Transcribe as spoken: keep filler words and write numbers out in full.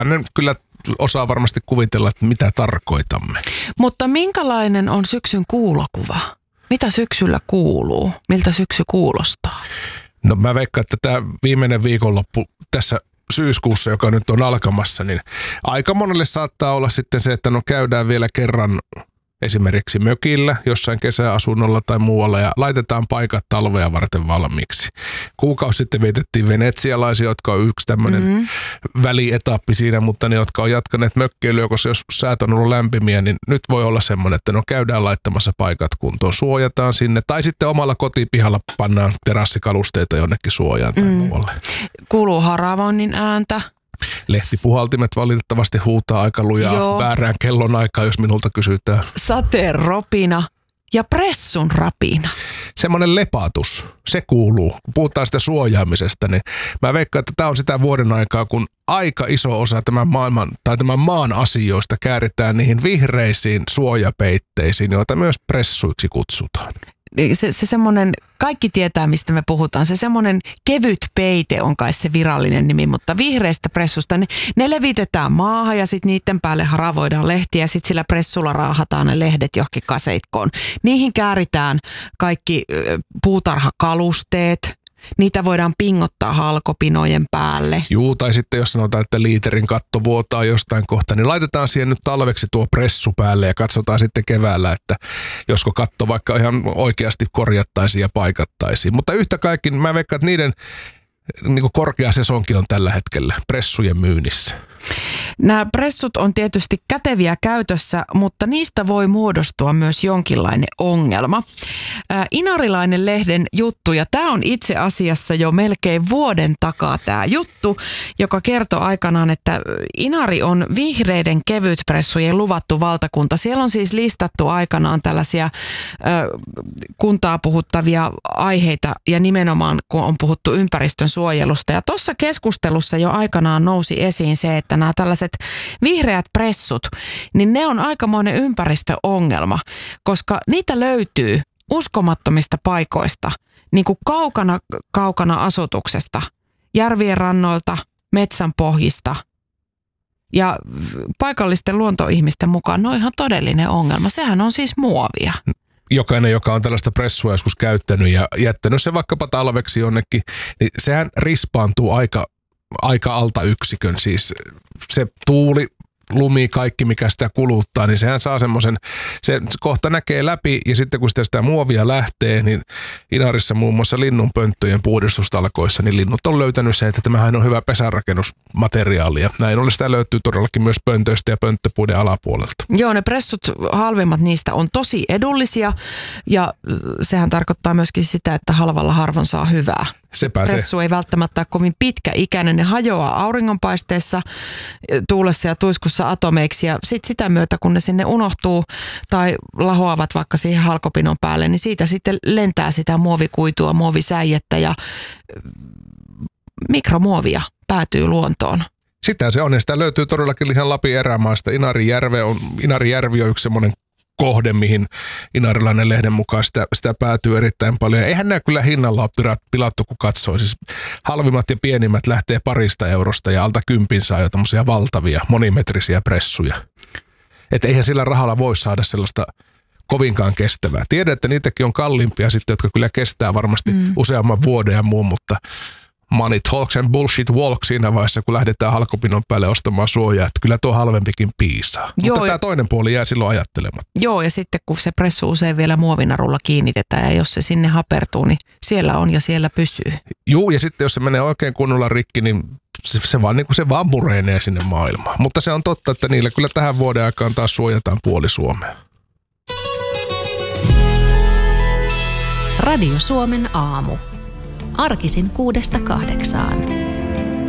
jokainen kyllä osaa varmasti kuvitella, että mitä tarkoitamme. Mutta minkälainen on syksyn kuulokuva? Mitä syksyllä kuuluu? Miltä syksy kuulostaa? No mä veikkaan, että tämä viimeinen viikonloppu tässä syyskuussa, joka nyt on alkamassa, niin aika monelle saattaa olla sitten se, että no käydään vielä kerran esimerkiksi mökillä, jossain kesäasunnolla tai muualla ja laitetaan paikat talvea varten valmiiksi. Kuukausi sitten vietettiin venetsialaisia, jotka on yksi tämmöinen mm-hmm. välietappi siinä, mutta ne, jotka on jatkaneet mökkeilyä, koska jos säät on ollut lämpimiä, niin nyt voi olla semmoinen, että no käydään laittamassa paikat kuntoon, suojataan sinne tai sitten omalla kotipihalla pannaan terassikalusteita jonnekin suojaan tai mm. muualle. Kuuluu haravoinnin ääntä. Lehtipuhaltimet valitettavasti huutaa aika lujaa Joo. väärään kellon aikaa, jos minulta kysytään. Sateen ropina ja pressun rapina. Semmoinen lepatus, se kuuluu. Kun puhutaan sitä suojaamisesta, niin mä veikkaan, että tämä on sitä vuoden aikaa, kun aika iso osa tämän maailman tai tämän maan asioista kääritään niihin vihreisiin suojapeitteisiin, joita myös pressuiksi kutsutaan. Se, se semmoinen, kaikki tietää mistä me puhutaan, se semmoinen kevyt peite on kai se virallinen nimi, mutta vihreistä pressusta, ne, ne levitetään maahan ja sitten niiden päälle haravoidaan lehtiä ja sitten sillä pressulla raahataan ne lehdet johonkin kaseitkoon. Niihin kääritään kaikki puutarhakalusteet. Niitä voidaan pingottaa halkopinojen päälle. Juu, tai sitten jos sanotaan, että liiterin katto vuotaa jostain kohta, niin laitetaan siihen nyt talveksi tuo pressu päälle ja katsotaan sitten keväällä, että josko katto vaikka ihan oikeasti korjattaisiin ja paikattaisiin. Mutta yhtä kaikki, mä veikkaan, että niiden niin kuin korkea sesonki on tällä hetkellä pressujen myynnissä. Nämä pressut on tietysti käteviä käytössä, mutta niistä voi muodostua myös jonkinlainen ongelma. Ää, Inarilainen lehden juttu, ja tämä on itse asiassa jo melkein vuoden takaa tämä juttu, joka kertoo aikanaan, että Inari on vihreiden kevytpressujen luvattu valtakunta. Siellä on siis listattu aikanaan tällaisia ää, kuntaa puhuttavia aiheita, ja nimenomaan kun on puhuttu ympäristön suojelusta. Ja tuossa keskustelussa jo aikanaan nousi esiin se, että nämä tällaiset vihreät pressut, niin ne on aikamoinen ympäristöongelma, koska niitä löytyy uskomattomista paikoista, niin kuin kaukana, kaukana asutuksesta, järvien rannoilta, metsän pohjista. Ja paikallisten luontoihmisten mukaan ne on ihan todellinen ongelma. Sehän on siis muovia. Jokainen, joka on tällaista pressua joskus käyttänyt ja jättänyt se vaikkapa talveksi jonnekin, niin sehän rispaantuu aika aika alta yksikön, siis se tuuli, lumi, kaikki mikä sitä kuluttaa, niin sehän saa semmoisen, se kohta näkee läpi ja sitten kun sitä, sitä muovia lähtee, niin Inarissa muun muassa linnunpönttöjen puhdistustalkoissa, niin linnut on löytänyt sen, että tämähän on hyvä pesärakennusmateriaali ja näin ollen sitä löytyy todellakin myös pöntöistä ja pönttöpuiden alapuolelta. Joo, ne pressut, halvimmat niistä on tosi edullisia ja sehän tarkoittaa myöskin sitä, että halvalla harvoin saa hyvää. Sepä Pressu se. ei välttämättä ole kovin pitkäikäinen, ne hajoaa auringonpaisteessa, tuulessa ja tuiskussa atomeiksi ja sitten sitä myötä, kun ne sinne unohtuu tai lahoavat vaikka siihen halkopinon päälle, niin siitä sitten lentää sitä muovikuitua, muovisäijettä ja mikromuovia päätyy luontoon. Sitä se on ja sitä löytyy todellakin ihan Lapin erämaasta. Inarijärve on, Inarijärvi on yksi semmoinen kohde, mihin Inarilainen lehden mukaan sitä, sitä päätyy erittäin paljon. Eihän nämä kyllä hinnalla ole pilattu, kun katsoo. Siis halvimmat ja pienimmät lähtee parista eurosta ja alta kympin saa jo tämmöisiä valtavia monimetrisiä pressuja. Että eihän sillä rahalla voi saada sellaista kovinkaan kestävää. Tiedän, että niitäkin on kalliimpia sitten, jotka kyllä kestää varmasti mm. useamman vuoden ja muun, mutta money talks and bullshit walk siinä vaiheessa, kun lähdetään halkopinon päälle ostamaan suojaa, että kyllä tuo halvempikin piisaa. Joo, mutta tämä toinen puoli jää silloin ajattelematta. Joo, ja sitten kun se pressu usein vielä muovinarulla kiinnitetään, ja jos se sinne hapertuu, niin siellä on ja siellä pysyy. Joo, ja sitten jos se menee oikein kunnolla rikki, niin se, se, vaan, niin kuin se vaan murenee sinne maailmaan. Mutta se on totta, että niillä kyllä tähän vuoden aikaan taas suojataan puoli Suomea. Radio Suomen aamu. Arkisin kuudesta kahdeksaan.